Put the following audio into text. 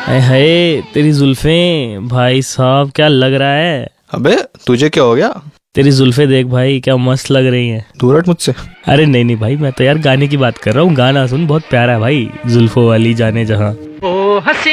हाय तेरी जुल्फें भाई साहब, क्या लग रहा है। अबे तुझे क्या हो गया? तेरी जुल्फें देख भाई, क्या मस्त लग रही हैं। दूर हट मुझसे। अरे नहीं नहीं भाई, मैं तो यार गाने की बात कर रहा हूँ। गाना सुन, बहुत प्यारा है भाई, जुल्फों वाली जाने जहाँ।